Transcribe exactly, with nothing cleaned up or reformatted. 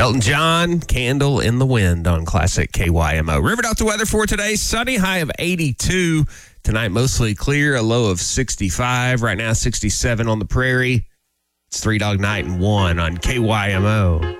Elton John, Candle in the Wind on Classic K Y M O. River Delta weather for today, sunny, high of eighty-two. Tonight, mostly clear, a low of sixty-five. Right now, sixty-seven on the prairie. It's Three Dog Night and One on K Y M O.